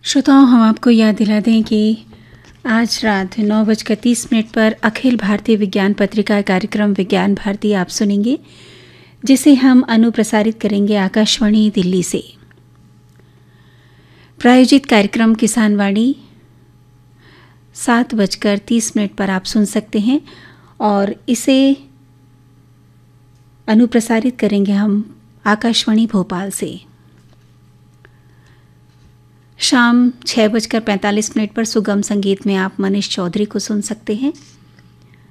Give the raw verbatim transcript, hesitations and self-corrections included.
श्रोताओं, हम आपको याद दिला दें कि आज रात नौ बजकर तीस मिनट पर अखिल भारतीय विज्ञान पत्रिका कार्यक्रम विज्ञान भारती आप सुनेंगे, जिसे हम अनुप्रसारित करेंगे आकाशवाणी दिल्ली से। प्रायोजित कार्यक्रम किसान वाणी सात बजकर तीस मिनट पर आप सुन सकते हैं और इसे अनुप्रसारित करेंगे हम आकाशवाणी भोपाल से। शाम छः बजकर पैंतालीस मिनट पर सुगम संगीत में आप मनीष चौधरी को सुन सकते हैं।